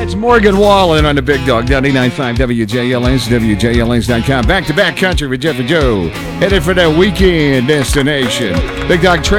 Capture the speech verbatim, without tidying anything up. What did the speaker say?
It's Morgan Wallen on the Big Dog, ninety-nine point five W J L S, W J L S dot com. Back-to-back country with Jeff and Joe. Headed for that weekend destination. Big Dog